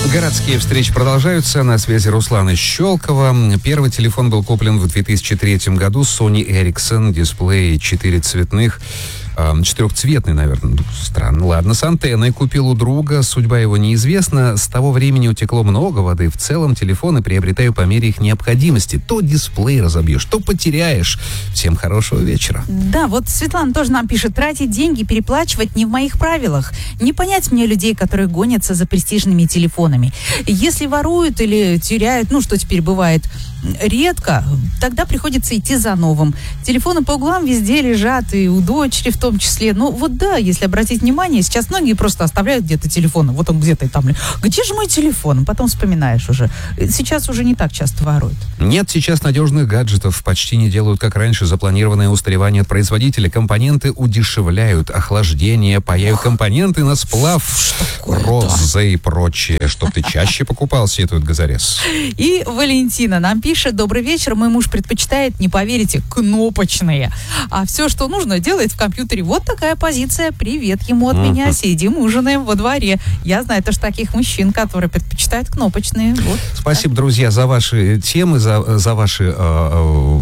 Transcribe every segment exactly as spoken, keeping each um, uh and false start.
Городские встречи продолжаются. На связи Руслан из Щелково. Первый телефон был куплен в две тысячи третьем году. Sony Ericsson. Дисплей четыре цветных. Четырехцветный, наверное. Странно. Ладно, с антенной купил у друга. Судьба его неизвестна. С того времени утекло много воды. В целом телефоны приобретаю по мере их необходимости. То дисплей разобьешь, то потеряешь. Всем хорошего вечера. Да, вот Светлана тоже нам пишет. Тратить деньги, переплачивать не в моих правилах. Не понять мне людей, которые гонятся за престижными телефонами. Если воруют или теряют, ну, что теперь бывает редко, тогда приходится идти за новым. Телефоны по углам везде лежат, и у дочери в том числе. Ну, вот да, если обратить внимание, сейчас многие просто оставляют где-то телефоны. Вот он где-то и там. Где же мой телефон? Потом вспоминаешь уже. Сейчас уже не так часто воруют. Нет сейчас надежных гаджетов. Почти не делают, как раньше, запланированное устаревание от производителя. Компоненты удешевляют, охлаждение, паяют компоненты на сплав, роза и прочее. Чтоб ты чаще покупал, сетует газорез. И Валентина нам пишет: добрый вечер, мой муж предпочитает, не поверите, кнопочные. А все, что нужно, делает в компьютере. Вот такая позиция. Привет ему от uh-huh. меня. Сидим, ужинаем во дворе. Я знаю тоже таких мужчин, которые предпочитают кнопочные. Вот. Спасибо, друзья, за ваши темы, за, за ваши, э, э,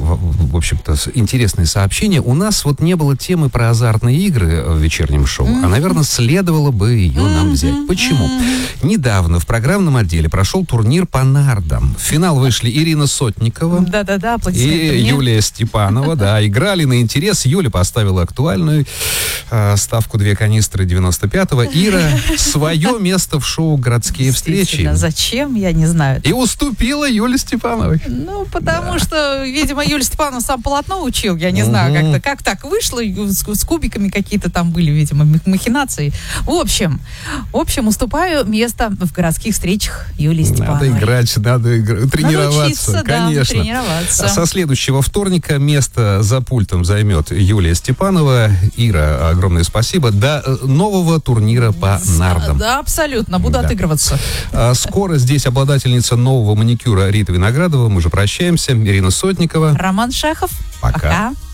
в общем-то, интересные сообщения. У нас вот не было темы про азартные игры в вечернем шоу, uh-huh. а, наверное, следовало бы ее uh-huh. нам взять. Почему? Uh-huh. Недавно в программном отделе прошел турнир по нардам. В финал вышли Ирина Сотникова да-да-да, и Юлия Степанова. Да, играли на интерес. Юля поставила актуальную э, ставку две канистры девяносто пятого. Ира свое место в шоу «Городские встречи». Зачем? Я не знаю. И уступила Юле Степановой. Ну, потому да. что, видимо, Юлия Степанова сам полотно учил. Я не угу. знаю, как-то, как так вышло. С, с кубиками какие-то там были, видимо, махинации. В общем, в общем, уступаю место в «Городских встречах» Юлии Степановой. Надо играть, надо игр... тренироваться. Научиться, конечно. Да, тренироваться. Со следующего вторника место за пультом займет Юлия Степанова. Ира, огромное спасибо. До нового турнира по нардам. Да, абсолютно. Буду да. отыгрываться. Скоро здесь обладательница нового маникюра Рита Виноградова. Мы же прощаемся. Ирина Сотникова. Роман Шахов. Пока. Пока.